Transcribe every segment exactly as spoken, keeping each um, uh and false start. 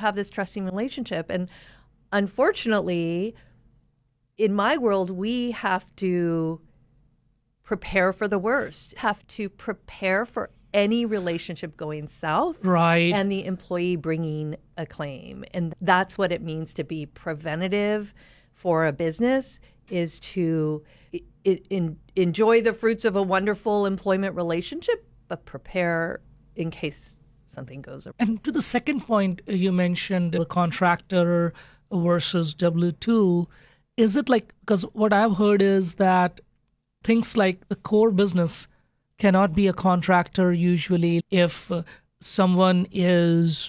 have this trusting relationship. And unfortunately, in my world, we have to prepare for the worst, have to prepare for any relationship going south, right, and the employee bringing a claim. And that's what it means to be preventative for a business, is to it, in, enjoy the fruits of a wonderful employment relationship, but prepare in case something goes wrong. And to the second point, you mentioned the contractor versus W two. Is it like, because what I've heard is that things like the core business cannot be a contractor usually if uh, someone is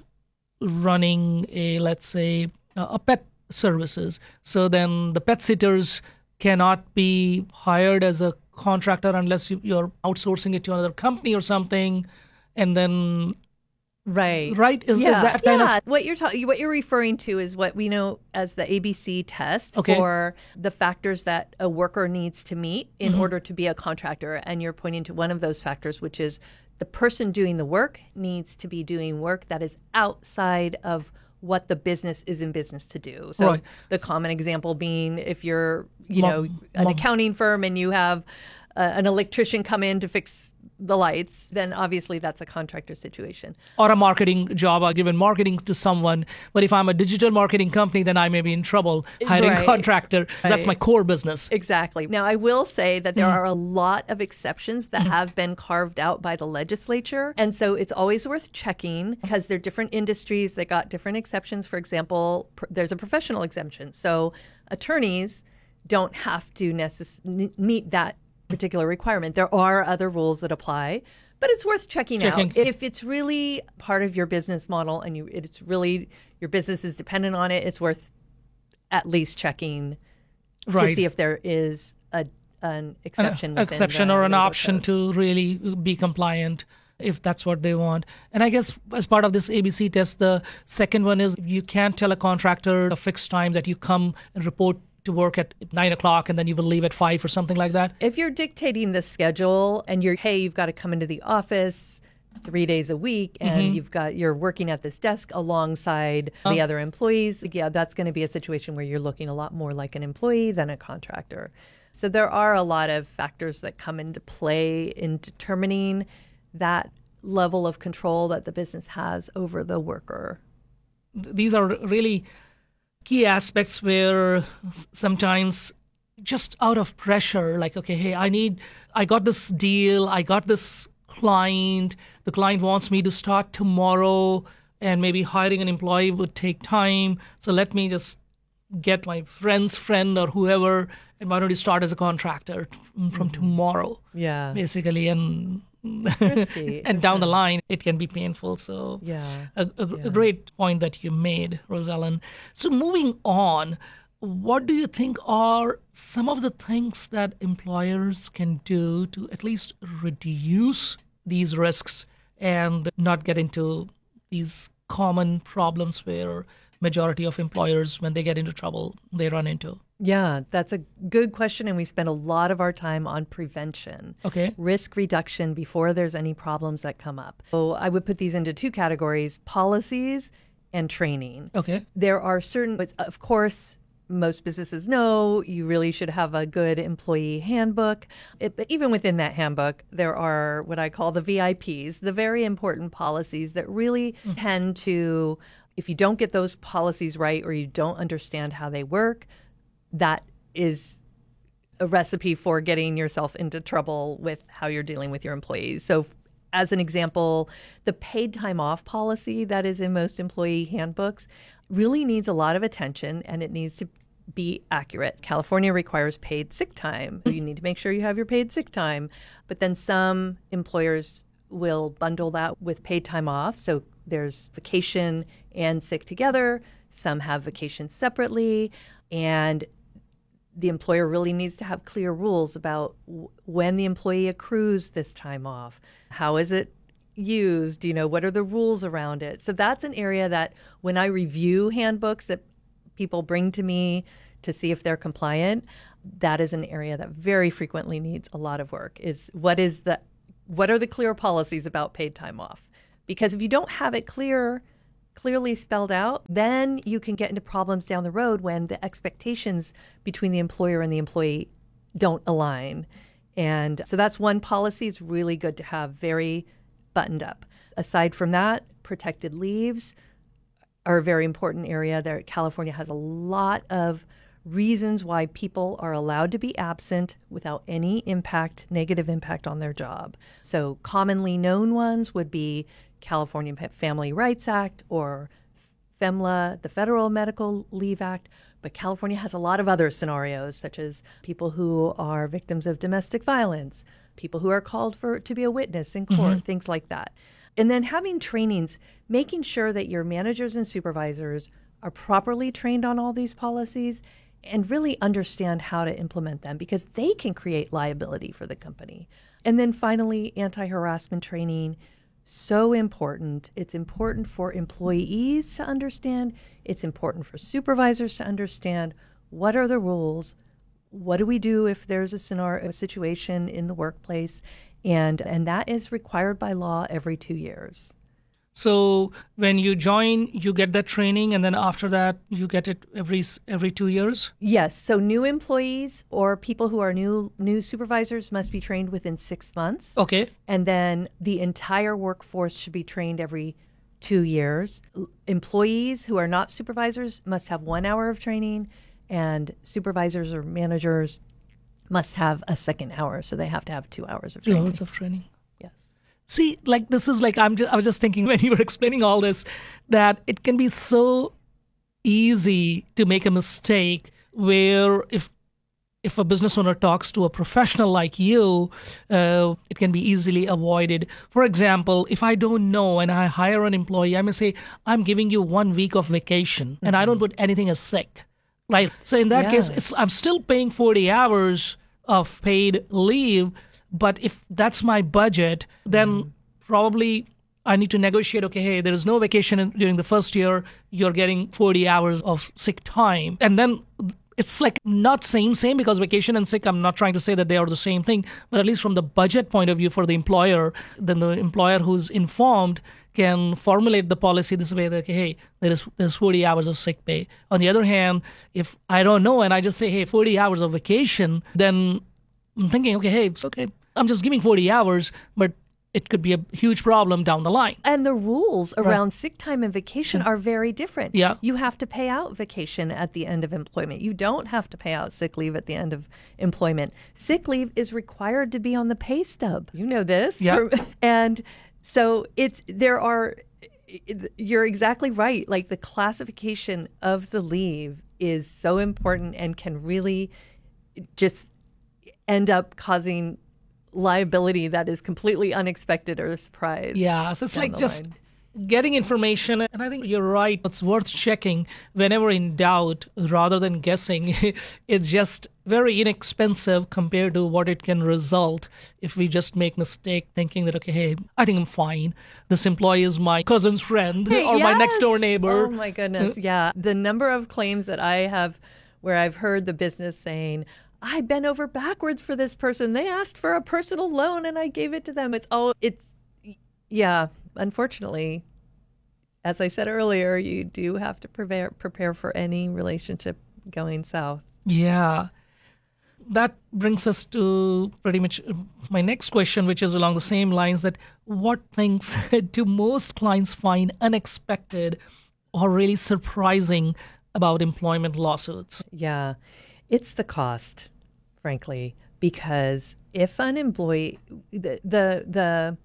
running a, let's say, a pet services. So then the pet sitters cannot be hired as a contractor unless you, you're outsourcing it to another company or something. And then, right, right, is, yeah. is that kind yeah. of what you're talking? What you're referring to is what we know as the A B C test, okay. for the factors that a worker needs to meet in mm-hmm. order to be a contractor. And you're pointing to one of those factors, which is the person doing the work needs to be doing work that is outside of what the business is in business to do. So right. the common example being, if you're, you Mom, know, an mom. accounting firm and you have uh, an electrician come in to fix the lights, then obviously that's a contractor situation. Or a marketing job, I've given marketing to someone. But if I'm a digital marketing company, then I may be in trouble hiring right. a contractor. Right. That's my core business. Exactly. Now, I will say that there mm. are a lot of exceptions that mm. have been carved out by the legislature. And so it's always worth checking, because there are different industries that got different exceptions. For example, pr- there's a professional exemption. So attorneys don't have to necess- meet that particular requirement. There are other rules that apply, but it's worth checking, checking. out. If it's really part of your business model and you, it's really, your business is dependent on it, it's worth at least checking right. to see if there is a an exception. An exception or an option code. to really be compliant, if that's what they want. And I guess as part of this A B C test, the second one is you can't tell a contractor a fixed time that you come and report to work at nine o'clock and then you will leave at five or something like that. If you're dictating the schedule and you're, hey, you've got to come into the office three days a week and mm-hmm. you've got, you're working at this desk alongside oh. the other employees, yeah, that's going to be a situation where you're looking a lot more like an employee than a contractor. So there are a lot of factors that come into play in determining that level of control that the business has over the worker. These are really key aspects where sometimes just out of pressure, like, okay, hey, I need, I got this deal, I got this client, the client wants me to start tomorrow, and maybe hiring an employee would take time. So let me just get my friend's friend or whoever, and why don't you start as a contractor from mm-hmm. tomorrow? Yeah. Basically, and Risky, and down the line, it can be painful. So yeah, a, a, yeah. a great point that you made, Rosellen. So moving on, what do you think are some of the things that employers can do to at least reduce these risks and not get into these common problems where majority of employers, when they get into trouble, they run into? Yeah, that's a good question, and we spend a lot of our time on prevention. Okay. Risk reduction before there's any problems that come up. So I would put these into two categories: policies and training. Okay. There are certain, of course, most businesses know you really should have a good employee handbook. It, but even within that handbook, there are what I call the V I Ps, the very important policies that really mm-hmm. tend to, if you don't get those policies right or you don't understand how they work, that is a recipe for getting yourself into trouble with how you're dealing with your employees. So as an example, the paid time off policy that is in most employee handbooks really needs a lot of attention, and it needs to be accurate. California requires paid sick time. You need to make sure you have your paid sick time. But then some employers will bundle that with paid time off. So there's vacation and sick together. Some have vacation separately. And the employer really needs to have clear rules about w- when the employee accrues this time off. How is it used? You know, what are the rules around it? So that's an area that when I review handbooks that people bring to me to see if they're compliant, that is an area that very frequently needs a lot of work. Is what is the, what are the clear policies about paid time off? Because if you don't have it clear, clearly spelled out, then you can get into problems down the road when the expectations between the employer and the employee don't align. And so that's one policy. It's really good to have very buttoned up. Aside from that, protected leaves are a very important area. There, California has a lot of reasons why people are allowed to be absent without any impact, negative impact on their job. So commonly known ones would be California Family Rights Act or FEMLA, the Federal Medical Leave Act. But California has a lot of other scenarios, such as people who are victims of domestic violence, people who are called for to be a witness in court, mm-hmm. things like that. And then having trainings, making sure that your managers and supervisors are properly trained on all these policies and really understand how to implement them, because they can create liability for the company. And then finally, anti-harassment training, so important. It's important for employees to understand. It's important for supervisors to understand what are the rules, what do we do if there's a scenario, a situation in the workplace, and and that is required by law every two years. So when you join, you get that training, and then after that, you get it every every two years? Yes. So new employees or people who are new new supervisors must be trained within six months. Okay. And then the entire workforce should be trained every two years. Employees who are not supervisors must have one hour of training, and supervisors or managers must have a second hour. So they have to have two hours of training. Two hours of training. Yes. See, like this is like, I'm just, I was just thinking when you were explaining all this, that it can be so easy to make a mistake where if if a business owner talks to a professional like you, uh, it can be easily avoided. For example, if I don't know and I hire an employee, I may say, I'm giving you one week of vacation, mm-hmm. and I don't put anything as sick. Right. So in that yeah. case, it's, I'm still paying forty hours of paid leave. But if that's my budget, then mm. probably I need to negotiate, okay, hey, there is no vacation in, during the first year. You're getting forty hours of sick time. And then it's like not same, same, because vacation and sick, I'm not trying to say that they are the same thing. But at least from the budget point of view for the employer, then the employer who's informed can formulate the policy this way that, okay, hey, there is there's forty hours of sick pay. On the other hand, if I don't know and I just say, hey, forty hours of vacation, then I'm thinking, okay, hey, it's okay. I'm just giving forty hours, but it could be a huge problem down the line. And the rules around right. sick time and vacation are very different. Yeah. You have to pay out vacation at the end of employment. You don't have to pay out sick leave at the end of employment. Sick leave is required to be on the pay stub. You know this. Yeah. And so it's there are, you're exactly right. Like the classification of the leave is so important and can really just end up causing liability that is completely unexpected or a surprise. Yeah, so it's like just line. getting information. And I think you're right. It's worth checking whenever in doubt rather than guessing. It's just very inexpensive compared to what it can result if we just make mistake thinking that, okay, hey, I think I'm fine. This employee is my cousin's friend hey, or yes. my next door neighbor. Oh my goodness, yeah. The number of claims that I have where I've heard the business saying, I bent over backwards for this person. They asked for a personal loan and I gave it to them. It's all, it's, yeah, unfortunately, as I said earlier, you do have to prepare, prepare for any relationship going south. Yeah. That brings us to pretty much my next question, which is along the same lines, that what things do most clients find unexpected or really surprising about employment lawsuits? Yeah. It's the cost, frankly, because if an employee, the, the, the,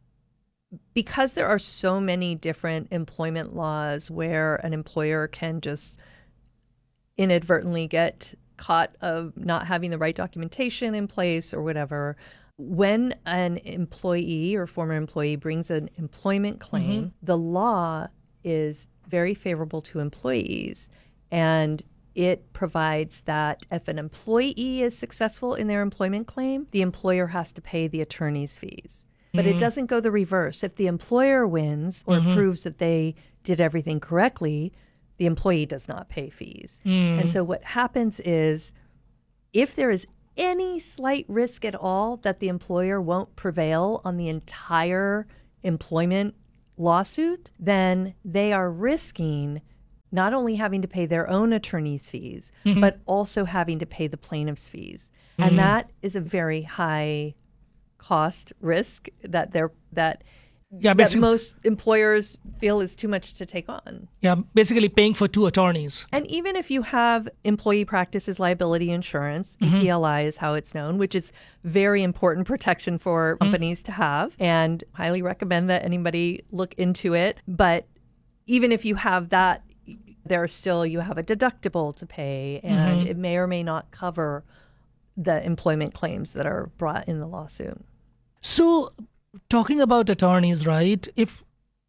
because there are so many different employment laws where an employer can just inadvertently get caught of not having the right documentation in place or whatever, when an employee or former employee brings an employment claim, mm-hmm. the law is very favorable to employees, and it provides that if an employee is successful in their employment claim, the employer has to pay the attorney's fees. But mm-hmm. it doesn't go the reverse. If the employer wins or mm-hmm. proves that they did everything correctly, the employee does not pay fees. Mm-hmm. And so what happens is, if there is any slight risk at all that the employer won't prevail on the entire employment lawsuit, then they are risking not only having to pay their own attorney's fees, mm-hmm. but also having to pay the plaintiff's fees. Mm-hmm. And that is a very high cost risk that they're that, yeah, that most employers feel is too much to take on. Yeah, basically paying for two attorneys. And even if you have employee practices liability insurance, mm-hmm. E P L I is how it's known, which is very important protection for mm-hmm. companies to have, and highly recommend that anybody look into it. But even if you have that, there still, you have a deductible to pay, and mm-hmm. it may or may not cover the employment claims that are brought in the lawsuit. So, talking about attorneys, right? If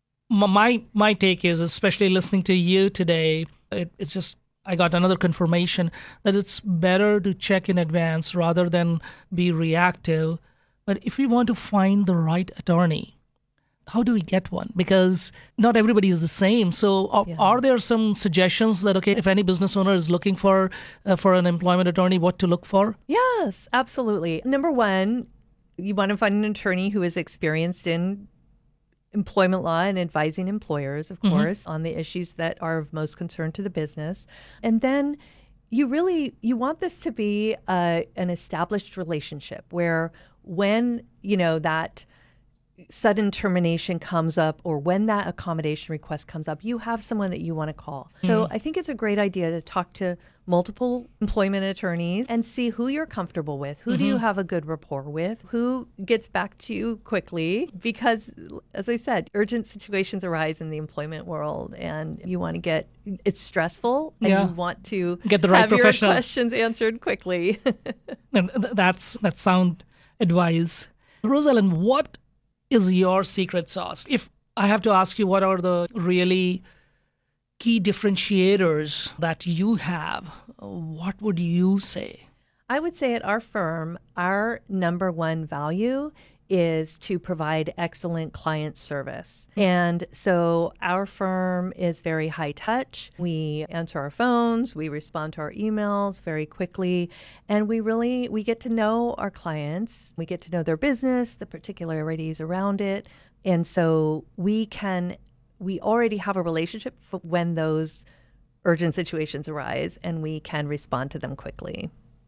my my take is, especially listening to you today, it, it's just I got another confirmation that it's better to check in advance rather than be reactive. But if we want to find the right attorney, how do we get one? Because not everybody is the same. So are, yeah. are there some suggestions that, okay, if any business owner is looking for uh, for an employment attorney, what to look for? Yes, absolutely. Number one, you want to find an attorney who is experienced in employment law and advising employers, of course, mm-hmm. on the issues that are of most concern to the business. And then you really, you want this to be a, an established relationship where when, you know, that sudden termination comes up or when that accommodation request comes up, you have someone that you want to call. Mm-hmm. So I think it's a great idea to talk to multiple employment attorneys and see who you're comfortable with. Who mm-hmm. do you have a good rapport with? Who gets back to you quickly? Because, as I said, urgent situations arise in the employment world, and you want to get, it's stressful, and yeah. you want to get the right have professional your questions answered quickly. And that's, that's sound advice. Rosalind, what is your secret sauce? If I have to ask you, what are the really key differentiators that you have, what would you say? I would say at our firm, our number one value is to provide excellent client service. And so our firm is very high touch. We answer our phones, we respond to our emails very quickly, and we really, we get to know our clients. We get to know their business, the particularities around it. And so we can, we already have a relationship when those urgent situations arise, and we can respond to them quickly.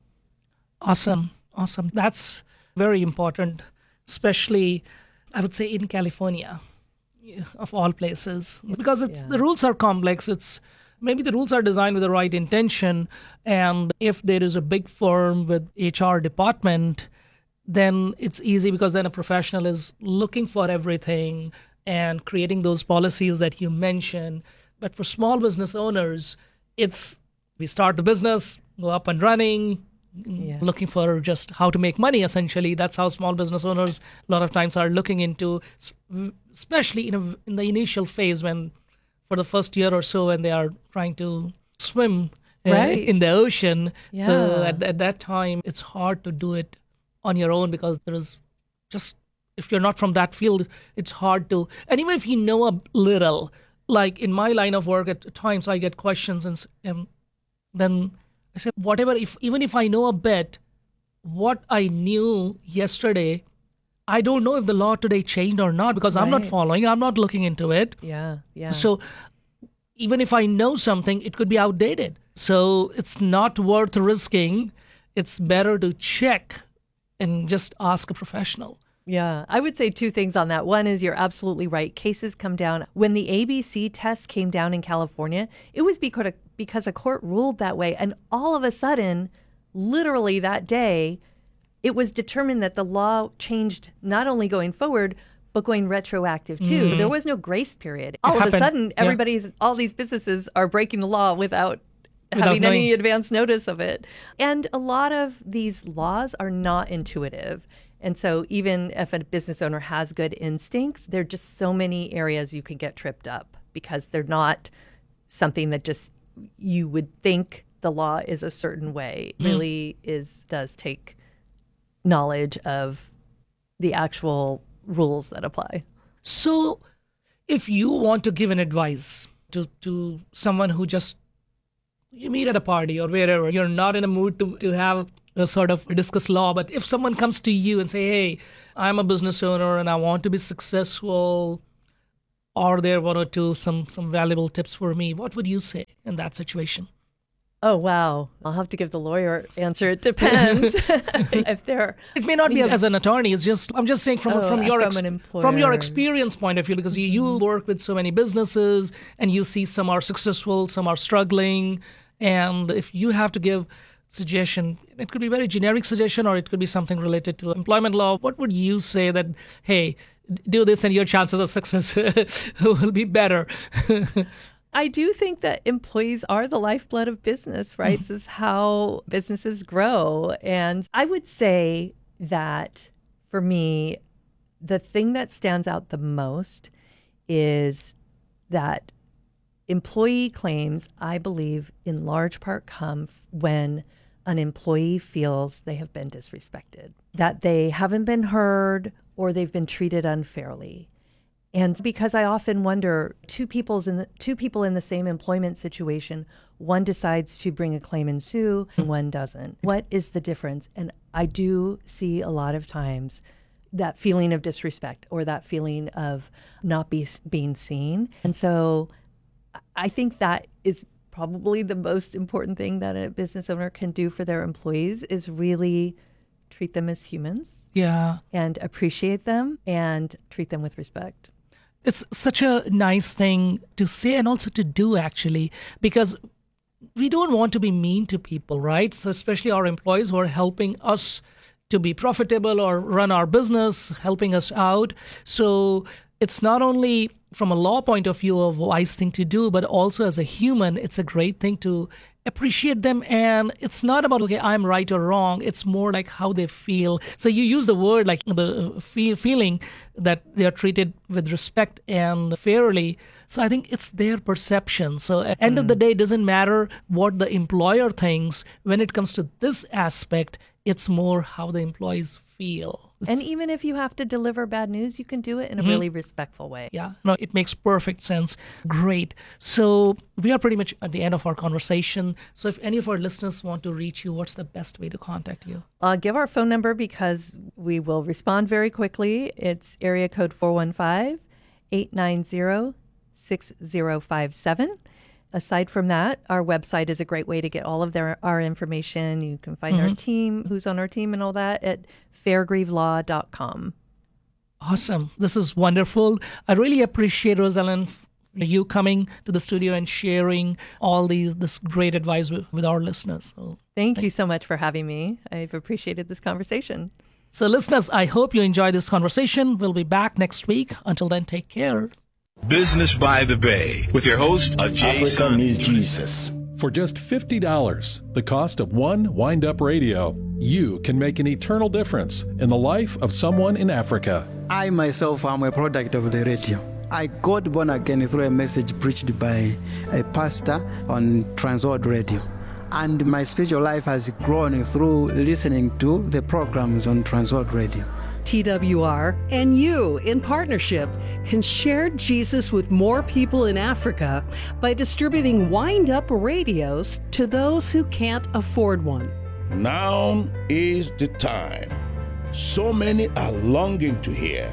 Awesome. Awesome. That's very important, especially, I would say, in California, of all places, because it's yeah. the rules are complex. It's maybe the rules are designed with the right intention, and if there is a big firm with H R department, then it's easy because then a professional is looking for everything and creating those policies that you mentioned. But for small business owners, it's we start the business, go up and running, yeah. looking for just how to make money, essentially. That's how small business owners a lot of times are looking into, especially in, a, in the initial phase when, for the first year or so, when they are trying to swim uh, right. in the ocean. Yeah. So at, at that time, it's hard to do it on your own because there is just, if you're not from that field, it's hard to, and even if you know a little, like in my line of work at times I get questions and, and then I say, whatever, if even if I know a bit, what I knew yesterday, I don't know if the law today changed or not because right. I'm not following, I'm not looking into it. Yeah, yeah. So even if I know something, it could be outdated. So it's not worth risking. It's better to check and just ask a professional. Yeah, I would say two things on that. One is you're absolutely right. Cases come down. When the A B C test came down in California, it was because a, because a court ruled that way. And all of a sudden, literally that day, it was determined that the law changed not only going forward, but going retroactive too. Mm. There was no grace period. All it of happened. a sudden, yeah. everybody's, all these businesses are breaking the law without Without having knowing. any advance notice of it. And a lot of these laws are not intuitive. And so even if a business owner has good instincts, there are just so many areas you can get tripped up because they're not something that just you would think the law is a certain way. It really is does take knowledge of the actual rules that apply. So if you want to give an advice to, to someone who just you meet at a party or wherever, you're not in a mood to, to have a sort of discuss law, but if someone comes to you and say, hey, I'm a business owner and I want to be successful, are there one or two some some valuable tips for me? What would you say in that situation? Oh, wow. I'll have to give the lawyer answer. It depends. If they're, it may not be as an attorney. It's just, I'm just saying from, oh, from your, from, ex- from your experience point of view, because you, you work with so many businesses and you see some are successful, some are struggling. And if you have to give suggestion, it could be very generic suggestion, or it could be something related to employment law. What would you say that, hey, do this and your chances of success will be better? I do think that employees are the lifeblood of business, right? Mm-hmm. This is how businesses grow. And I would say that for me, the thing that stands out the most is that employee claims, I believe, in large part come when an employee feels they have been disrespected, that they haven't been heard or they've been treated unfairly. And because I often wonder, two people's in the, two people in the same employment situation, one decides to bring a claim and sue, and one doesn't. What is the difference? And I do see a lot of times that feeling of disrespect or that feeling of not be, being seen. And so I think that is probably the most important thing that a business owner can do for their employees is really treat them as humans. Yeah. And appreciate them and treat them with respect. It's such a nice thing to say and also to do, actually, because we don't want to be mean to people, right? So especially our employees who are helping us to be profitable or run our business, helping us out. So it's not only from a law point of view a wise thing to do, but also as a human, it's a great thing to appreciate them. And it's not about, okay, I'm right or wrong. It's more like how they feel. So you use the word like the feel, feeling that they are treated with respect and fairly. So I think it's their perception. So at the end mm. of the day, it doesn't matter what the employer thinks. When it comes to this aspect, it's more how the employees feel. It's, and even if you have to deliver bad news, you can do it in a mm-hmm. really respectful way. Yeah, no, it makes perfect sense. Great. So we are pretty much at the end of our conversation. So if any of our listeners want to reach you, what's the best way to contact you? I'll give our phone number because we will respond very quickly. It's area code four one five, eight nine zero, six zero five seven. Aside from that, our website is a great way to get all of their, our information. You can find mm-hmm. our team, who's on our team and all that at fairgrieve law dot com. Awesome. This is wonderful. I really appreciate, Rosalind, you coming to the studio and sharing all these this great advice with, with our listeners. So, thank, thank you so much for having me. I've appreciated this conversation. So listeners, I hope you enjoyed this conversation. We'll be back next week. Until then, take care. Business by the Bay with your host, Ajay Africa Needs Jesus. For just fifty dollars, the cost of one wind-up radio, you can make an eternal difference in the life of someone in Africa. I myself am a product of the radio. I got born again through a message preached by a pastor on Transworld Radio. And my spiritual life has grown through listening to the programs on Transworld Radio. T W R and you, in partnership, can share Jesus with more people in Africa by distributing wind-up radios to those who can't afford one. Now is the time. So many are longing to hear.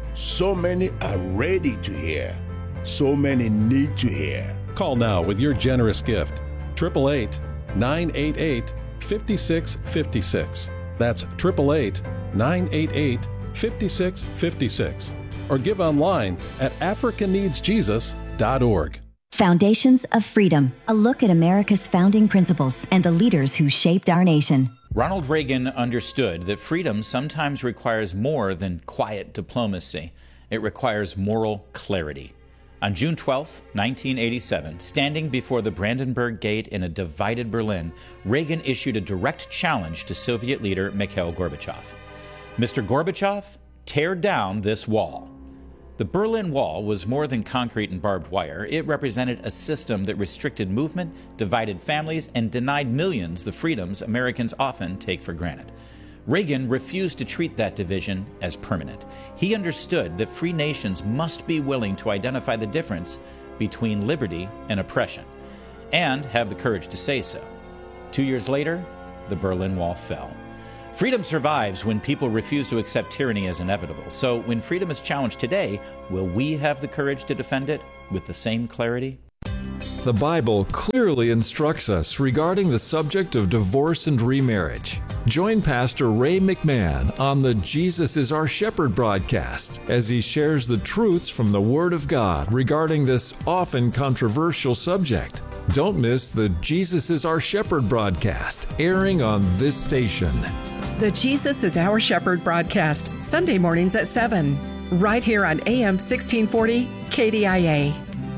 So many are ready to hear. So many need to hear. Call now with your generous gift. eight eight eight, nine eight eight, five six five six. That's eight eight eight, nine eight eight, five six five six. Or give online at africa needs jesus dot org. Foundations of Freedom, a look at America's founding principles and the leaders who shaped our nation. Ronald Reagan understood that freedom sometimes requires more than quiet diplomacy. It requires moral clarity. On June twelfth, nineteen eighty-seven, standing before the Brandenburg Gate in a divided Berlin, Reagan issued a direct challenge to Soviet leader Mikhail Gorbachev. Mister Gorbachev, tear down this wall. The Berlin Wall was more than concrete and barbed wire. It represented a system that restricted movement, divided families, and denied millions the freedoms Americans often take for granted. Reagan refused to treat that division as permanent. He understood that free nations must be willing to identify the difference between liberty and oppression, and have the courage to say so. Two years later, the Berlin Wall fell. Freedom survives when people refuse to accept tyranny as inevitable. So when freedom is challenged today, will we have the courage to defend it with the same clarity? The Bible clearly instructs us regarding the subject of divorce and remarriage. Join Pastor Ray McMahon on the Jesus is Our Shepherd broadcast as he shares the truths from the Word of God regarding this often controversial subject. Don't miss the Jesus is Our Shepherd broadcast airing on this station. The Jesus is Our Shepherd broadcast, Sunday mornings at seven, right here on A M sixteen forty K D I A.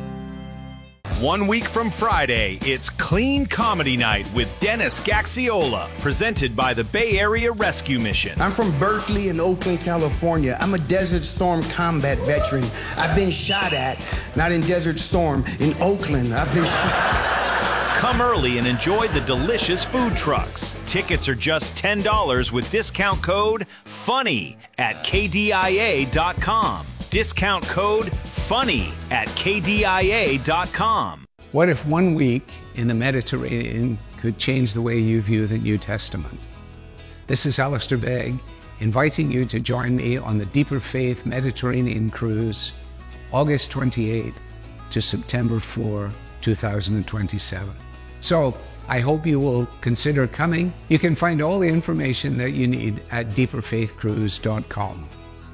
One week from Friday, it's Clean Comedy Night with Dennis Gaxiola, presented by the Bay Area Rescue Mission. I'm from Berkeley in Oakland, California. I'm a Desert Storm combat veteran. I've been shot at, not in Desert Storm, in Oakland. I've been Come early and enjoy the delicious food trucks. Tickets are just ten dollars with discount code FUNNY at K D I A dot com. Discount code FUNNY at K D I A dot com. What if one week in the Mediterranean could change the way you view the New Testament? This is Alistair Begg, inviting you to join me on the Deeper Faith Mediterranean Cruise, August twenty-eighth to September fourth, two thousand twenty-seven. So I hope you will consider coming. You can find all the information that you need at deeper faith cruise dot com.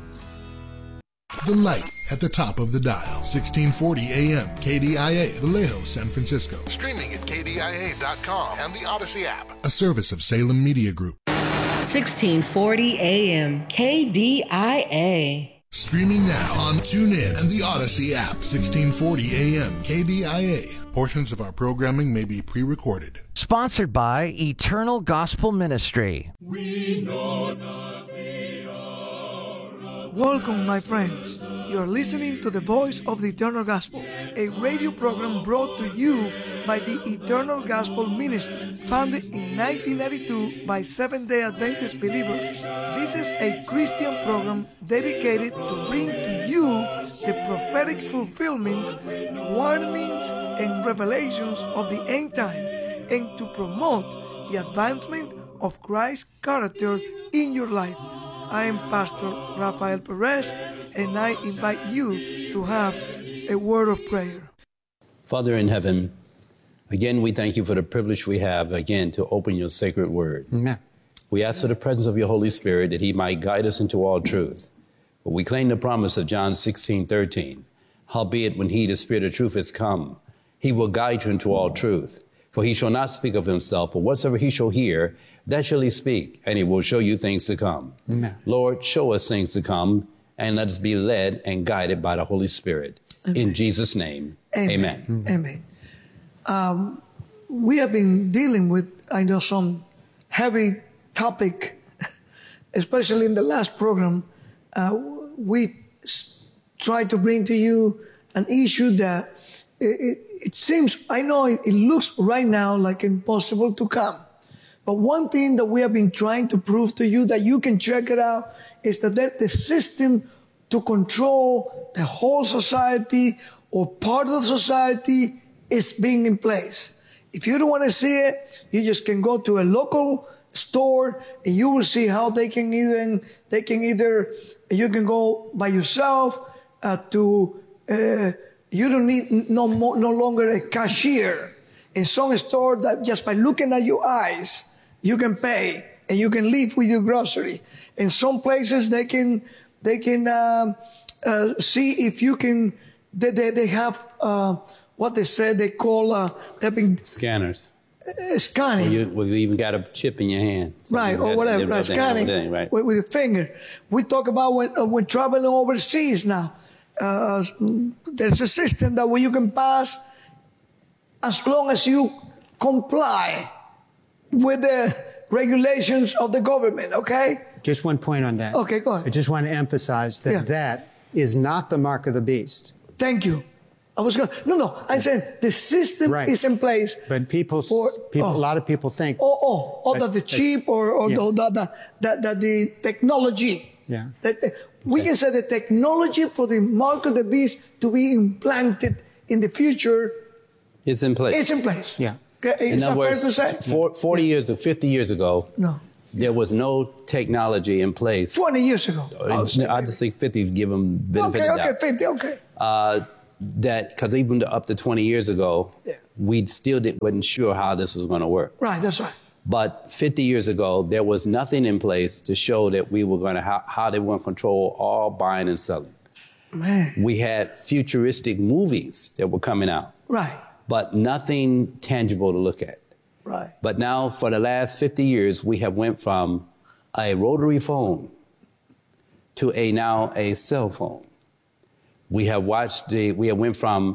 The light at the top of the dial, sixteen forty A M, K D I A, Vallejo, San Francisco. Streaming at K D I A dot com and the Odyssey app. A service of Salem Media Group. sixteen forty A M, K D I A. Streaming now on TuneIn and the Odyssey app, sixteen forty A M, K D I A. Portions of our programming may be pre-recorded. Sponsored by Eternal Gospel Ministry. We know not we are. Welcome, my friends. You're listening to the Voice of the Eternal Gospel, a radio program brought to you by the Eternal Gospel Ministry, founded in nineteen ninety-two by Seventh-day Adventist believers. This is a Christian program dedicated to bring to you the prophetic fulfillments, warnings, and revelations of the end time, and to promote the advancement of Christ's character in your life. I am Pastor Rafael Perez, and I invite you to have a word of prayer. Father in heaven, again, we thank you for the privilege we have, again, to open your sacred word. Amen. We ask for the presence of your Holy Spirit that he might guide us into all truth. But we claim the promise of John sixteen thirteen. Howbeit, when he, the Spirit of truth, is come, he will guide you into all truth. For he shall not speak of himself, but whatsoever he shall hear, that shall he speak, and he will show you things to come. Amen. Lord, show us things to come, and let us be led and guided by the Holy Spirit. Amen. In Jesus' name, amen. Amen. Amen. Um, we have been dealing with, I know, some heavy topic, especially in the last program. Uh, we s- tried to bring to you an issue that it, it, it seems, I know it, it looks right now like impossible to come. But one thing that we have been trying to prove to you that you can check it out is that, that the system to control the whole society or part of the society is being in place. If you don't want to see it, you just can go to a local store and you will see how they can even, they can either, you can go by yourself uh, to, uh, you don't need no more, no longer a cashier. In some store that just by looking at your eyes, you can pay and you can leave with your grocery. In some places they can, they can um, uh, see if you can, they, they, they have, uh, what they say they call, uh, they've been Scanners. Uh, scanning. Well, you, well, you even got a chip in your hand. Right, or whatever, right, scanning thing, right. with, with your finger. We talk about when, uh, when traveling overseas now. Uh, there's a system that where you can pass as long as you comply with the regulations of the government, okay? Just one point on that. Okay, go ahead. I just want to emphasize that Yeah. that is not the mark of the beast. Thank you. I was going, no, no, I'm saying the system Right. is in place. But people, For- people oh. a lot of people think, Oh, oh, oh, that the chip or, or Yeah. the, the, the, the, the, the technology. yeah. That, that we can say the technology for the mark of the beast to be implanted in the future It's in place. is in place. Yeah. Okay, In it's other not fair words, to say. four, forty years or fifty years ago, No. there was no technology in place. twenty years ago. I just think fifty give them benefit Okay, of the okay, doubt. fifty, okay. Uh, that because even up to twenty years ago, Yeah. we still didn't, wasn't sure how this was going to work. Right, that's right. But fifty years ago, there was nothing in place to show that we were going to how, how they were going to control all buying and selling. Man. We had futuristic movies that were coming out, Right, but nothing tangible to look at. right. But now, for the last fifty years, we have went from a rotary phone to a now a cell phone. We have watched the. We have went from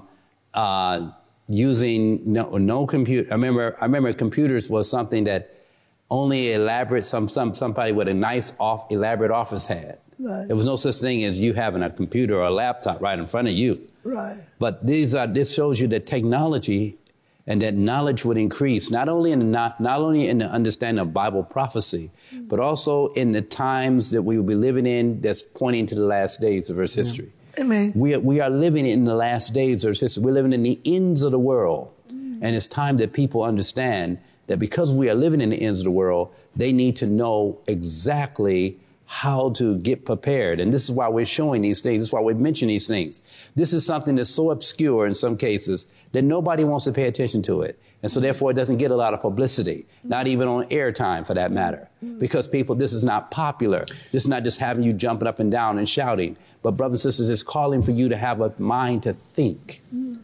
uh, using no, no computer. I remember. I remember computers was something that only elaborate some some somebody with a nice off elaborate office had. Right. There was no such thing as you having a computer or a laptop right in front of you. Right. But these are, this shows you that technology and that knowledge would increase, not only in the, not, not only in the understanding of Bible prophecy, mm-hmm. but also in the times that we will be living in that's pointing to the last days of Earth's history. Amen. We are, we are living in the last days of Earth's history. We're living in the ends of the world. Mm. And it's time that people understand that because we are living in the ends of the world, they need to know exactly how to get prepared. And this is why we're showing these things. This is why we mention these things. This is something that's so obscure in some cases that nobody wants to pay attention to it. And so therefore it doesn't get a lot of publicity, not even on airtime for that matter, because people, this is not popular. This is not just having you jumping up and down and shouting, but brothers and sisters, it's calling for you to have a mind to think.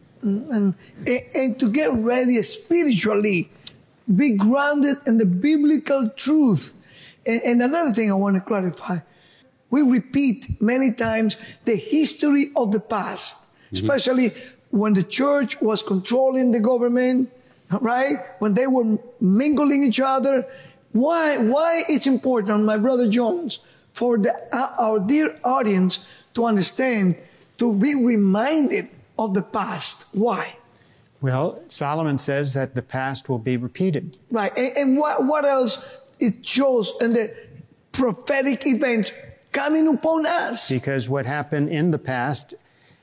And, and to get ready spiritually, be grounded in the biblical truth. And, and another thing I want to clarify, we repeat many times the history of the past, mm-hmm. especially when the church was controlling the government, right? When they were mingling each other. Why, why it's important, my brother Jones, for the, uh, our dear audience to understand, to be reminded of the past. Why? Well, Solomon says that the past will be repeated. Right. And, and what, what else it shows in the prophetic events coming upon us? Because what happened in the past,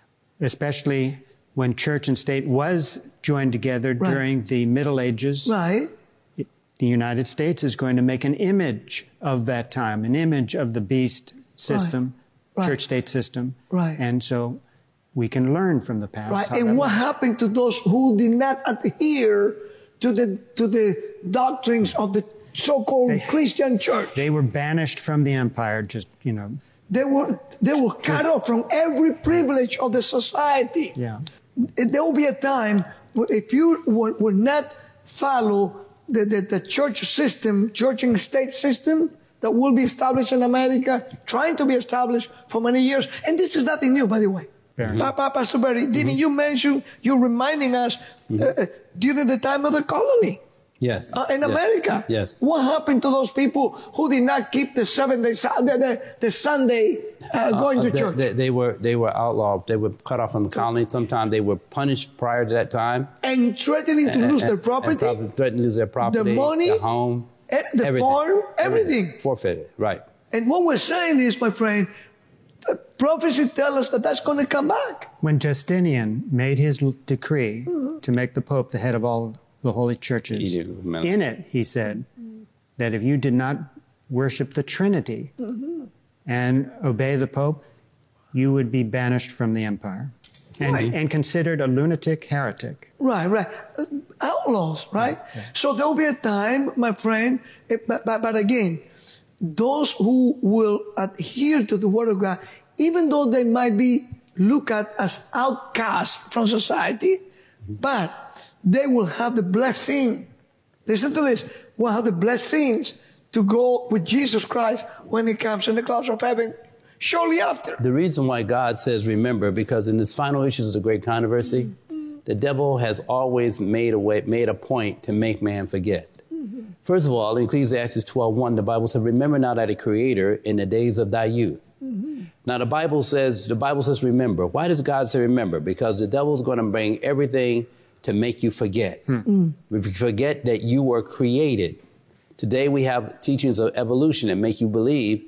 especially when church and state was joined together Right. during the Middle Ages, right. the United States is going to make an image of that time, an image of the beast system, Right. Right. church-state system. Right. And so we can learn from the past. Right. how And that what works. happened to those who did not adhere to the to the doctrines of the so-called They- Christian church? They were banished from the empire, just, you know. They were they were cut off from every privilege of the society. Yeah. There will be a time where if you will, will not follow the, the, the church system, church and state system that will be established in America, trying to be established for many years. And this is nothing new, by the way. Fair enough. Pa- Pa- Pastor Barry, didn't you mention, you're reminding us uh, uh, during the time of the colony Yes. uh, in Yes. America? Yes. What happened to those people who did not keep the seven days, the, the, the Sunday uh, going Uh, to they, church? They, they were they were outlawed. They were cut off from the colony. Sometimes they were punished prior to that time. And threatening to And- lose and- their property? and probably threatened to lose their property, money, their home, eh, the everything. farm, everything. forfeited. Right. And what we're saying is, my friend, the prophecy tells us that that's going to come back. When Justinian made his l- decree to make the Pope the head of all the holy churches, He did, man. in it he said that if you did not worship the Trinity Mm-hmm. and obey the Pope, you would be banished from the empire and, Right. and considered a lunatic heretic. Right, right. Uh, Outlaws, right? So there will be a time, my friend, eh, but, but, but again, those who will adhere to the Word of God, even though they might be looked at as outcasts from society, but they will have the blessing. Listen to this. Will have the blessings to go with Jesus Christ when He comes in the clouds of heaven shortly after. The reason why God says remember, because in this final issues of the great controversy, the devil has always made a way, made a point to make man forget. First of all, in Ecclesiastes twelve one, the Bible says, remember now thy Creator in the days of thy youth. Mm-hmm. Now the Bible says, the Bible says remember. Why does God say remember? Because the devil's going to bring everything to make you forget. Mm. If you forget that you were created. Today we have teachings of evolution that make you believe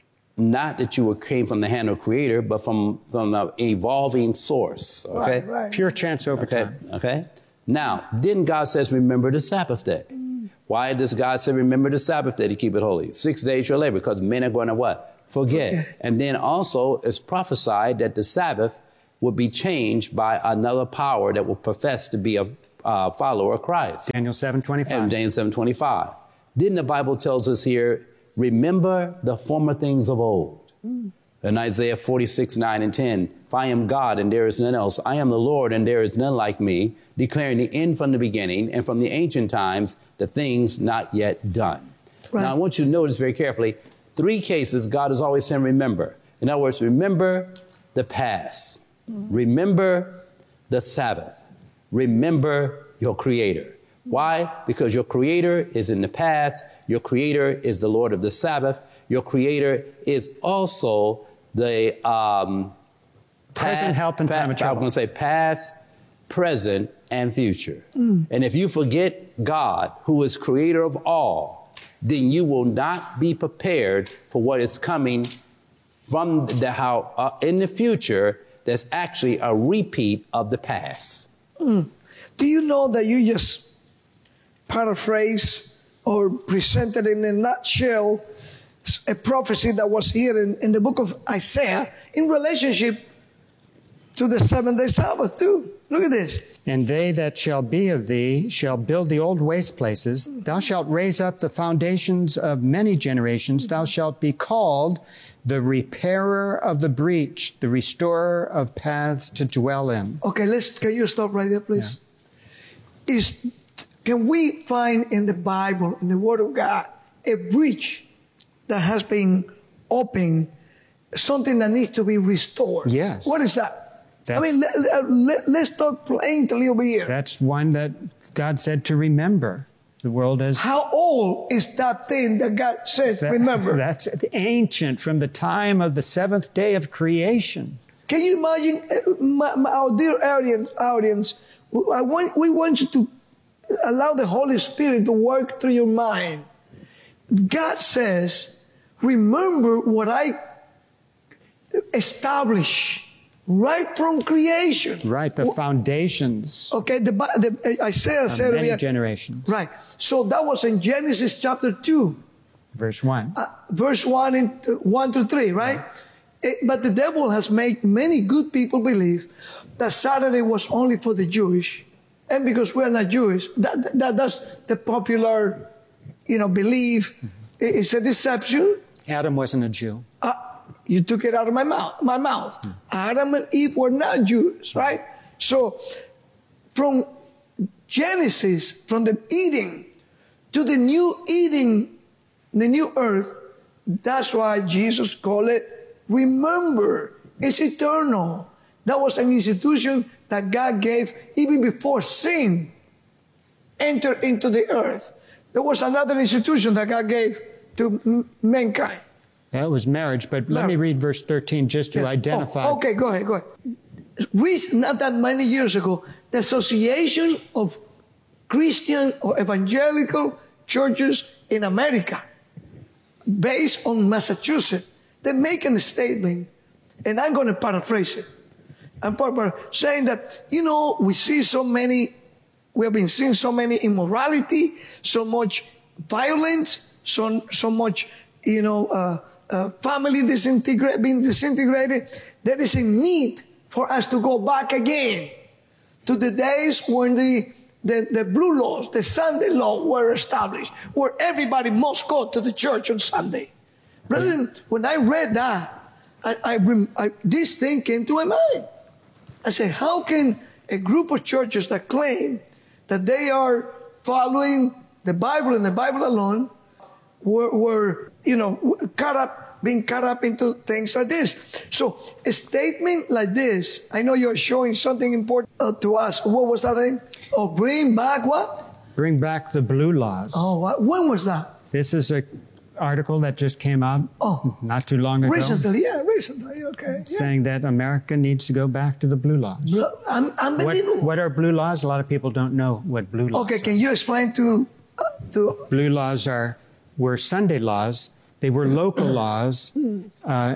not that you were came from the hand of Creator, but from, from an evolving source. Okay? Right, right. Pure chance over Okay. time. Okay. Now, then God says, remember the Sabbath day. Why does God say, remember the Sabbath day to keep it holy? Six days you'll labor, because men are going to what? Forget. Forget. And then also it's prophesied that the Sabbath will be changed by another power that will profess to be a uh, follower of Christ. Daniel seven twenty-five. And Daniel seven twenty-five. Then the Bible tells us here, remember the former things of old. Mm. In Isaiah forty-six, nine and ten, for I am God and there is none else. I am the Lord and there is none like me, declaring the end from the beginning and from the ancient times, the things not yet done. Right. Now I want you to notice very carefully, three cases God is always saying remember. In other words, remember the past. Mm-hmm. Remember the Sabbath. Remember your Creator. Why? Because your Creator is in the past. Your Creator is the Lord of the Sabbath. Your Creator is also the um, present past, help in time of trouble. I'm going to say past, present, and future. Mm. And if you forget God, who is Creator of all, then you will not be prepared for what is coming from the how uh, in the future. That's actually a repeat of the past. Mm. Do you know that you just paraphrase or presented in a nutshell a prophecy that was here in, in the book of Isaiah in relationship to the seven-day Sabbath too? Look at this. And they that shall be of thee shall build the old waste places. Thou shalt raise up the foundations of many generations. Thou shalt be called the repairer of the breach, the restorer of paths to dwell in. Okay, let's, can you stop right there, please? Yeah. Is, can we find in the Bible, in the Word of God, a breach that has been opened, something that needs to be restored? Yes. What is that? That's, I mean, let, let, let's talk plainly over here. That's one that God said to remember. The world is... How old is that thing that God says, that, remember? That's ancient, from the time of the seventh day of creation. Can you imagine, uh, my, my, our dear audience, audience I want, we want you to allow the Holy Spirit to work through your mind. God says, remember what I established right from creation. Right, the foundations. Okay, the, the Isaiah said many generations. Right. So that was in Genesis chapter two. Verse one. Uh, verse one and uh, one to three, right? right. It, but the devil has made many good people believe that Saturday was only for the Jewish. And because we're not Jewish, that, that that's the popular, you know, belief. Mm-hmm. It's a deception. Adam wasn't a Jew. Uh, You took it out of my mouth. My mouth. Hmm. Adam and Eve were not Jews, right? So, from Genesis, from the Eden to the new Eden, the new earth, that's why Jesus called it remember. It's eternal. That was an institution that God gave even before sin entered into the earth. There was another institution that God gave to m- mankind. That was marriage, but let me read verse thirteen just to yeah. identify. Oh, okay, go ahead, go ahead. We, not that many years ago, the Association of Christian or Evangelical Churches in America, based on Massachusetts, they make a statement, and I'm going to paraphrase it. I'm par- saying that, you know, we see so many, we have been seeing so many immorality, so much violence, so, so much, you know, uh, Uh, family disintegrate, being disintegrated, there is a need for us to go back again to the days when the, the, the blue laws, the Sunday law were established, where everybody must go to the church on Sunday. Brethren, when I read that, I, I, I, this thing came to my mind. I said, how can a group of churches that claim that they are following the Bible and the Bible alone were, were you know, caught up, being caught up into things like this. So a statement like this, I know you're showing something important uh, to us. What was that thing? Oh, bring back what? Bring back the blue laws. Oh, what? When was that? This is a article that just came out oh, not too long ago. Recently, yeah, recently, okay. Yeah. Saying that America needs to go back to the blue laws. Blue, un- unbelievable. What, what are blue laws? A lot of people don't know what blue laws okay, are. Okay, can you explain to... Uh, to blue laws are were Sunday laws They were local laws, uh,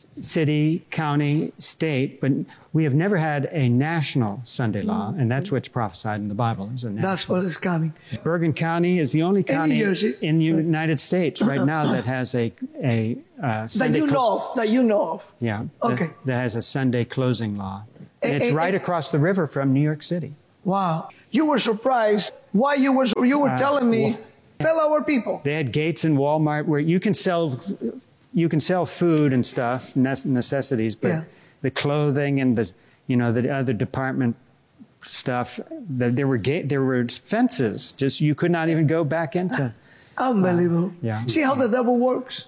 city, county, state, but we have never had a national Sunday law, and that's what's prophesied in the Bible. Is a national. That's what is coming. Bergen County is the only county in the United States right now that has a a uh, Sunday that you know of. That you know of. Yeah. Okay. That, that has a Sunday closing law. And Eh, it's eh, right eh. across the river from New York City. Wow. You were surprised. Why you were you were Uh, telling me? well- Tell our people. They had gates in Walmart where you can sell, you can sell food and stuff, nece- necessities, but Yeah. the clothing and the, you know, the other department stuff, the, there were gate, there were fences. Just you could not even go back into. Unbelievable. Yeah. See how the devil works?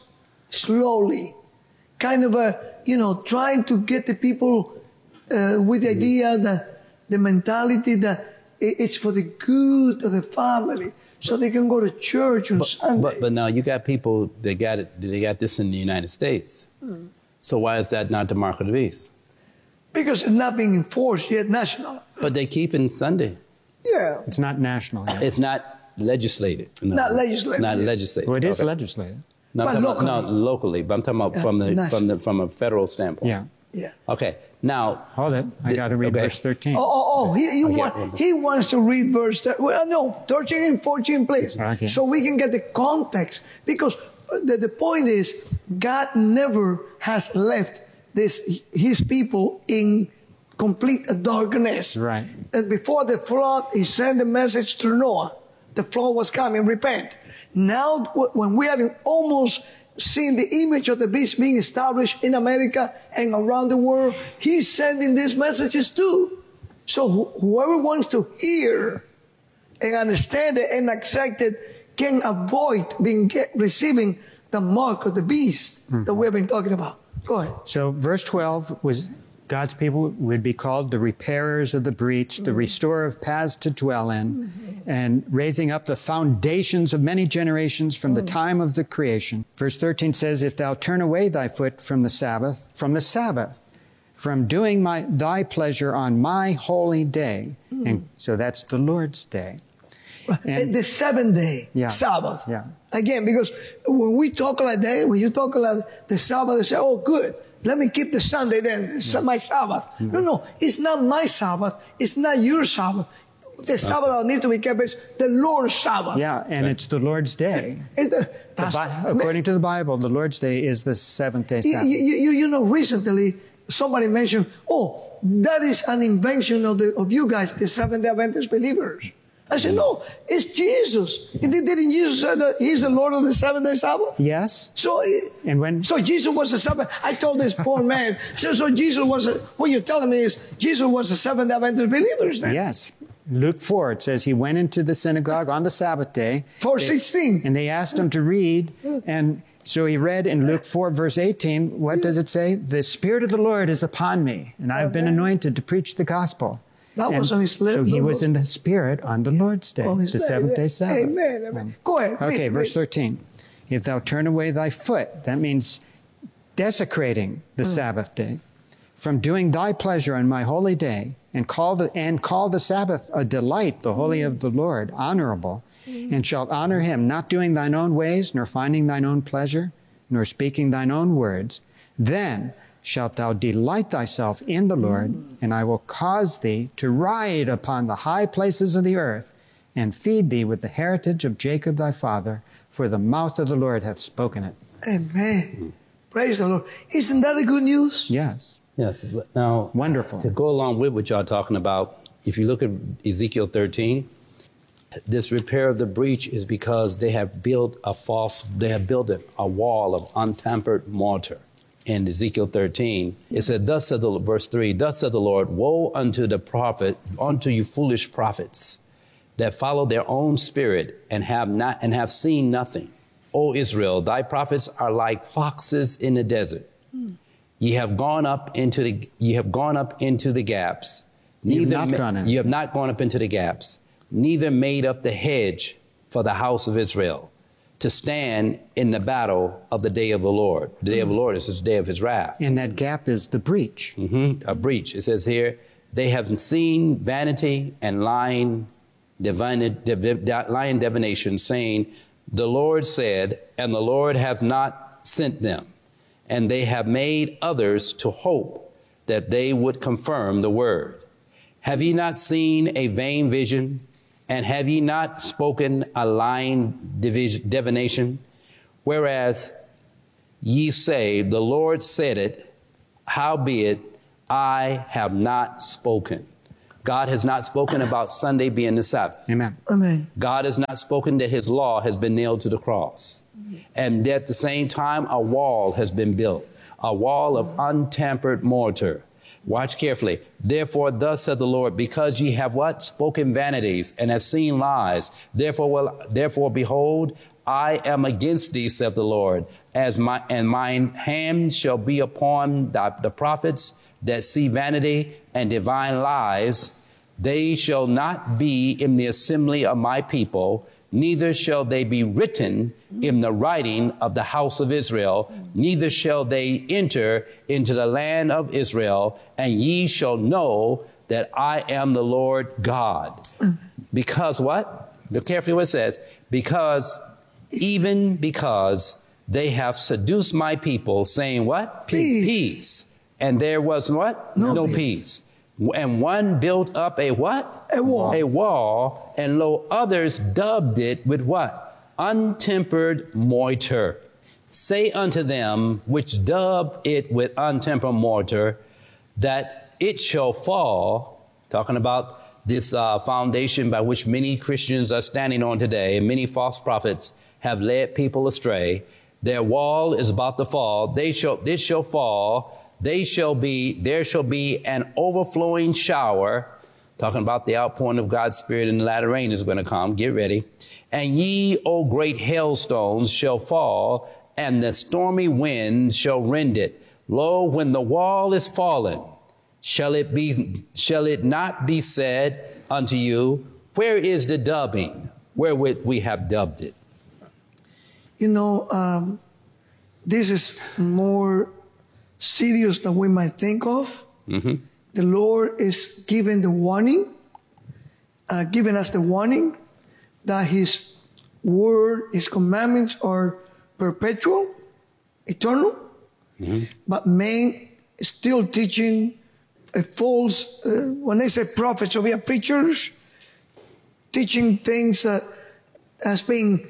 Slowly. Kind of a, you know, trying to get the people uh, with the idea that the mentality that i- it's for the good of the family, so they can go to church on Sunday. But, but now you got people that got it, they got this in the United States. Mm. So why is that not the mark of the beast? Because it's not being enforced yet national. But they keep it Sunday. Yeah. It's not national yet. It's not legislated. No. Not legislated. Not legislated. Well, it is Okay. legislated. No, I'm But talking about- locally. no, locally. But I'm talking about Yeah, from the national. from the from a federal standpoint. Yeah. Yeah. Okay. Now hold it. I got to read okay. verse thirteen. Oh, oh, oh he, you Okay. want, he wants to read verse, thir- well, no, thirteen and fourteen, please. Okay. So we can get the context. Because the, the point is, God never has left this, his people in complete darkness. Right. And before the flood, he sent the message to Noah. The flood was coming, repent. Now, wh- when we are almost seeing the image of the beast being established in America and around the world, he's sending these messages too. So wh- whoever wants to hear and understand it and accept it can avoid being get, receiving the mark of the beast that we have been talking about. Go ahead. So verse twelve was God's people would be called the repairers of the breach, the restorer of paths to dwell in, and raising up the foundations of many generations from the time of the creation. Verse thirteen says, if thou turn away thy foot from the Sabbath, from the Sabbath, from doing my thy pleasure on my holy day. And so that's the Lord's day. And- the seventh day, Yeah. Sabbath. Yeah. Again, because when we talk like that, when you talk like the Sabbath, they say, oh, good. Let me keep the Sunday then. It's my Sabbath. No, no, it's not my Sabbath. It's not your Sabbath. The Sabbath that needs to be kept is the Lord's Sabbath. Yeah, and it's the Lord's day. It's the- The that's- Bi- according to the Bible, the Lord's day is the seventh day You, Sabbath. you, you, you know, recently somebody mentioned, oh, that is an invention of the of you guys, the Seventh-day Adventist believers. I said, no, it's Jesus. Didn't Jesus say that he's the Lord of the seventh-day Sabbath? Yes. So, it- And when so Jesus was a Sabbath. I told this poor man, so, so Jesus was, a, what you're telling me is Jesus was a Seventh-day Adventist believers then? Yes. Luke four, it says he went into the synagogue on the Sabbath day. four sixteen. And they asked him to read. And so he read in Luke four, verse eighteen. What does it say? The Spirit of the Lord is upon me, and I've been anointed to preach the gospel. That And was on his lips. So he was in the Spirit on the Lord's day, On his the day, seventh yeah. day Sabbath. Amen, amen. Go ahead. Okay, read, verse read. thirteen. If thou turn away thy foot, that means desecrating the Mm. Sabbath day, from doing thy pleasure on my holy day, and call the and call the Sabbath a delight, the holy of the Lord, honorable, and shalt honor him, not doing thine own ways, nor finding thine own pleasure, nor speaking thine own words, then shalt thou delight thyself in the Lord, and I will cause thee to ride upon the high places of the earth, and feed thee with the heritage of Jacob thy father, for the mouth of the Lord hath spoken it. Amen. Praise the Lord. Isn't that a good news? Yes. Yes. but Now, wonderful. To go along with what y'all talking about, if you look at Ezekiel thirteen, this repair of the breach is because they have built a false, they have built a, a wall of untampered mortar. In Ezekiel thirteen, it said, thus said the, verse three, thus said the Lord, woe unto the prophet, unto you foolish prophets that follow their own spirit and have not, and have seen nothing. O Israel, thy prophets are like foxes in the desert. Ye have gone up into the, ye have gone up into the gaps. You've not ma- gone in. You have not gone up into the gaps, neither made up the hedge for the house of Israel to stand in the battle of the day of the Lord. The day of the Lord is the day of his wrath. And that gap is the breach. Mm-hmm. A breach. It says here, they have seen vanity and lying, divine, div, lying divination, saying, the Lord said, and the Lord hath not sent them, and they have made others to hope that they would confirm the word. Have ye not seen a vain vision? And have ye not spoken a lying division, divination? Whereas ye say, the Lord said it, howbeit I have not spoken. God has not spoken about Sunday being the Sabbath. Amen. Amen. God has not spoken that his law has been nailed to the cross. And at the same time, a wall has been built, a wall of untampered mortar. Watch carefully. Therefore, thus said the Lord, because ye have what? Spoken vanities and have seen lies. Therefore, will, therefore, behold, I am against thee, saith the Lord, as my, and mine hand shall be upon the, the prophets that see vanity and divine lies. They shall not be in the assembly of my people, neither shall they be written in the writing of the house of Israel, neither shall they enter into the land of Israel, and ye shall know that I am the Lord God. Because what? Look carefully what it says. Because, even because they have seduced my people, saying what? Peace. Peace. And there was what? No, no peace. peace. And one built up a what? A wall. A wall, and lo, others dubbed it with what? Untempered mortar. Say unto them which dub it with untempered mortar, that it shall fall, talking about this uh, foundation by which many Christians are standing on today, and many false prophets have led people astray. Their wall is about to fall. They shall, this shall fall. They shall be, there shall be an overflowing shower, talking about the outpouring of God's Spirit, and the latter rain is going to come. Get ready. And ye, O great hailstones, shall fall, and the stormy wind shall rend it. Lo, when the wall is fallen, shall it be, shall it not be said unto you, where is the dubbing wherewith we have dubbed it? You know, um, this is more serious than we might think of. Mm-hmm. The Lord is giving the warning, uh, giving us the warning that His word, His commandments are perpetual, eternal, mm-hmm. but man is still teaching a false, uh, when they say prophets, or we are preachers, teaching things that has been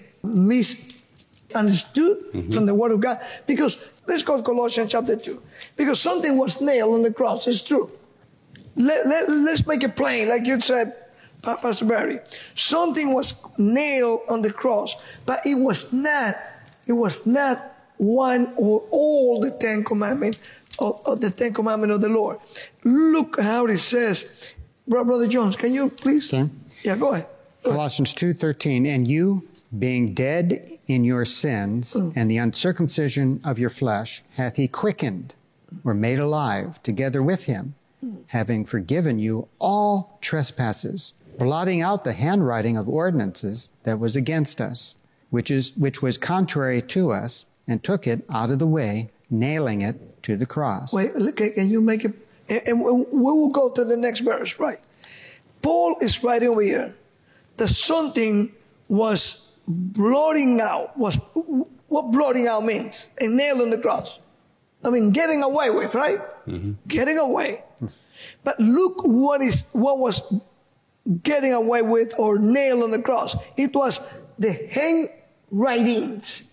misunderstood mm-hmm. from the Word of God. Because, let's go to Colossians chapter two. Because something was nailed on the cross, it's true. Let, let, let's make it plain, like you said, Pastor Barry. Something was nailed on the cross, but it was not, it was not one or all the Ten Commandments of, of the Ten Commandments of the Lord. Look how it says. Brother Jones, can you please? Okay. Yeah, go ahead. Go Colossians two thirteen, and you, being dead in your sins Mm. and the uncircumcision of your flesh, hath he quickened, or made alive, together with him, having forgiven you all trespasses, blotting out the handwriting of ordinances that was against us, which is which was contrary to us, and took it out of the way, nailing it to the cross. Wait, look, can you make it? And and we will go to the next verse, right? Paul is writing over here that something was blotting out. Was what blotting out means? A nail on the cross. I mean, getting away with, right? Mm-hmm. Getting away. But look what is what was getting away with or nailed on the cross. It was the handwritings.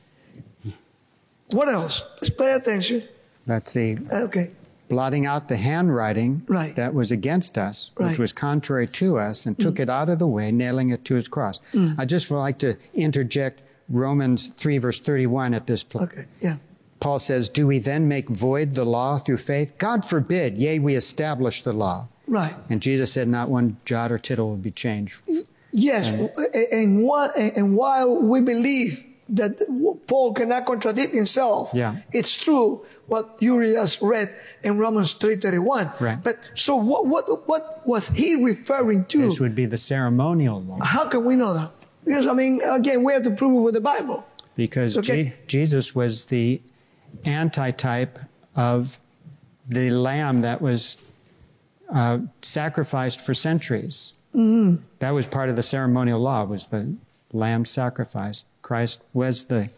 What else? Let's pay attention. Let's see. Okay. Blotting out the handwriting Right. that was against us, Right. which was contrary to us, and took it out of the way, nailing it to his cross. Mm. I just would like to interject Romans three, verse thirty-one at this place. Okay. Yeah. Paul says, do we then make void the law through faith? God forbid, yea, we establish the law. Right. And Jesus said not one jot or tittle will be changed. Yes, And- and, and, one, and while we believe that Paul cannot contradict himself, Yeah. it's true what Yuri has read in Romans three thirty-one. Right. But so what, what, what was he referring to? This would be the ceremonial law. How can we know that? Because, I mean, again, we have to prove it with the Bible. Because Okay. Je- Jesus was the antitype of the lamb that was uh, sacrificed for centuries. Mm-hmm. That was part of the ceremonial law, was the lamb sacrifice. Christ was the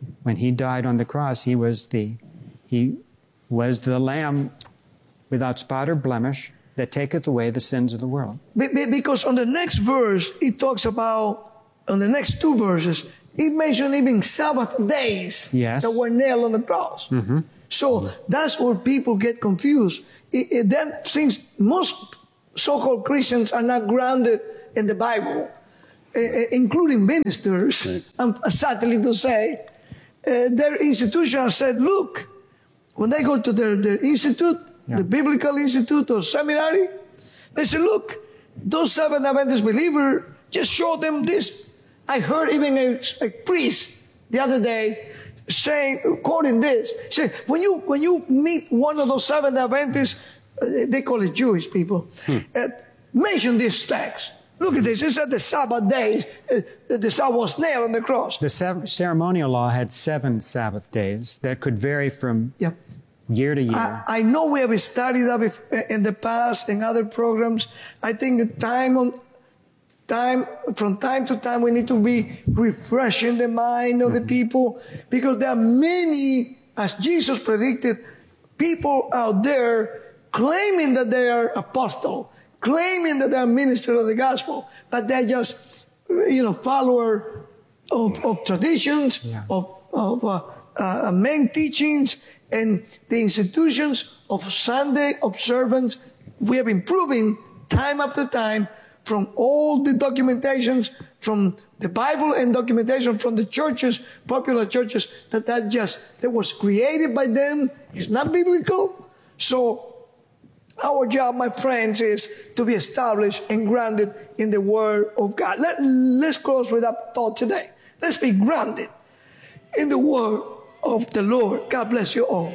When he died on the cross, he was the, he was the Lamb without spot or blemish that taketh away the sins of the world. Because on the next verse, it talks about, on the next two verses, it mentions even Sabbath days yes. that were nailed on the cross. Mm-hmm. So that's where people get confused. It, it, then, since most so-called Christians are not grounded in the Bible, uh, including ministers, right. I'm sadly to say, uh, their institution said, look, when they go to their, their institute, yeah. the Biblical Institute or seminary, they say, look, those Seventh Adventist believers, just show them this. I heard even a, a priest the other day saying, quoting this, say, when you when you meet one of those Seventh Adventists, uh, they call it Jewish people, hmm. uh, mention this text. Look at this. It said the Sabbath days, uh, the Sabbath was nailed on the cross. The ceremonial law had seven Sabbath days that could vary from yep. year to year. I, I know we have studied that in the past in other programs. I think time on time, from time to time, we need to be refreshing the mind of mm-hmm. the people, because there are many, as Jesus predicted, people out there claiming that they are apostles, claiming that they are ministers of the gospel, but they're just, you know, follower of, of traditions, yeah. of, of uh, uh, main teachings, and the institutions of Sunday observance. We have been proving time after time from all the documentations, from the Bible and documentation from the churches, popular churches, that that just, that was created by them. It's not biblical. So our job, my friends, is to be established and grounded in the Word of God. Let, let's close with that thought today. Let's be grounded in the Word of the Lord. God bless you all.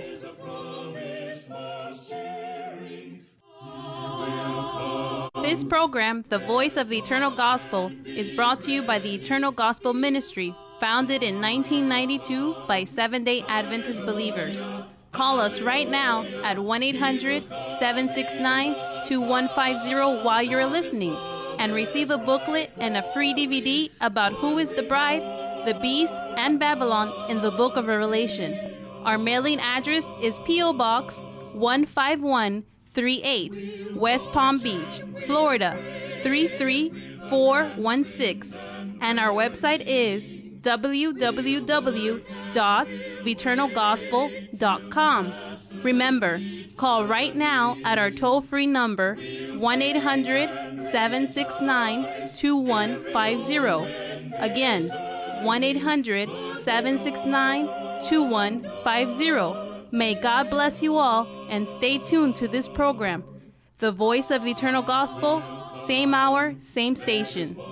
This program, The Voice of the Eternal Gospel, is brought to you by the Eternal Gospel Ministry, founded in nineteen ninety-two by Seventh-day Adventist believers. Call us right now at one eight hundred, seven six nine, two one five zero while you're listening, and receive a booklet and a free D V D about who is the bride, the beast, and Babylon in the book of Revelation. Our mailing address is P O Box one five one three eight, West Palm Beach, Florida three three four one six, and our website is w w w dot eternal gospel dot com. Remember, call right now at our toll-free number one eight hundred, seven six nine, two one five zero. Again, one eight hundred, seven six nine, two one five zero. May God bless you all, and stay tuned to this program. The Voice of the Eternal Gospel, same hour, same station.